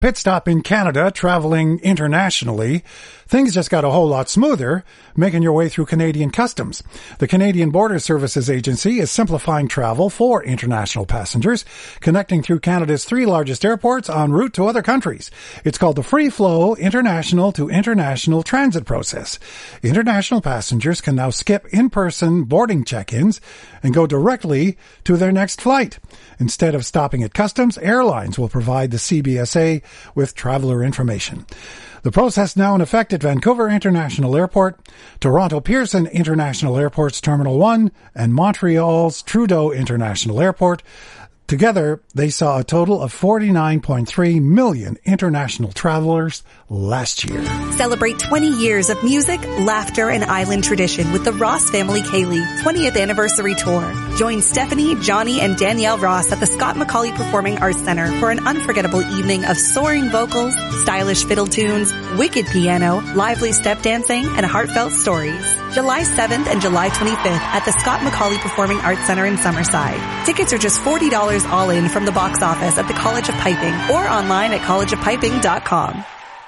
Pit stop in Canada, traveling internationally. Things just got a whole lot smoother, making your way through Canadian customs. The Canadian Border Services Agency is simplifying travel for international passengers, connecting through Canada's 3 largest airports en route to other countries. It's called the Free Flow International to International Transit Process. International passengers can now skip in-person boarding check-ins and go directly to their next flight. Instead of stopping at customs, airlines will provide the CBSA with traveler information. The process now in effect at Vancouver International Airport, Toronto Pearson International Airport's Terminal 1, and Montreal's Trudeau International Airport. Together, they saw a total of 49.3 million international travelers last year. Celebrate 20 years of music, laughter, and island tradition with the Ross Family Ceilidh 20th Anniversary Tour. Join Stephanie, Johnny, and Danielle Ross at the Scott McCauley Performing Arts Center for an unforgettable evening of soaring vocals, stylish fiddle tunes, wicked piano, lively step dancing, and heartfelt stories. July 7th and July 25th at the Scott McCauley Performing Arts Center in Summerside. Tickets are just $40 all in from the box office at the College of Piping or online at collegeofpiping.com.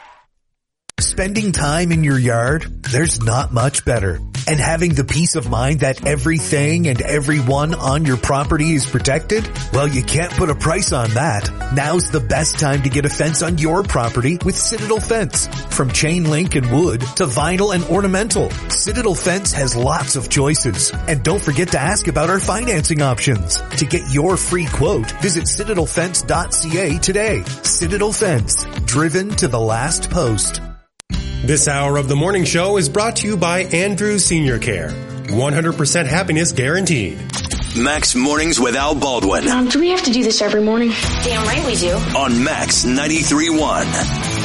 Spending time in your yard, there's not much better. And having the peace of mind that everything and everyone on your property is protected? Well, you can't put a price on that. Now's the best time to get a fence on your property with Citadel Fence. From chain link and wood to vinyl and ornamental, Citadel Fence has lots of choices. And don't forget to ask about our financing options. To get your free quote, visit citadelfence.ca today. Citadel Fence, driven to the last post. This hour of the morning show is brought to you by Andrews Senior Care. 100% happiness guaranteed. Max Mornings with Al Baldwin. Do we have to do this every morning? Damn right we do. On Max 93.1.